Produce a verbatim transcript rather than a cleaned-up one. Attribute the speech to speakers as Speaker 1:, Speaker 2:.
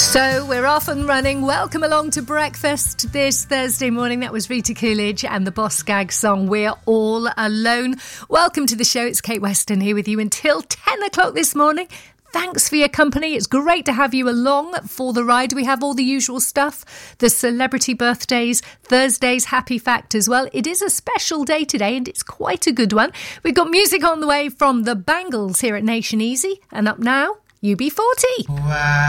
Speaker 1: So we're off and running. Welcome along to breakfast this Thursday morning. That was Rita Coolidge and the Boss Gag song We're All Alone. Welcome to the show. It's Kate Weston here with you until ten o'clock this morning. Thanks for your company. It's great to have you along for the ride. We have all the usual stuff, the celebrity birthdays, Thursday's happy fact as well. It is a special day today and it's quite a good one. We've got music on the way from the Bangles here at Nation Easy. And up now, U B forty. Wow.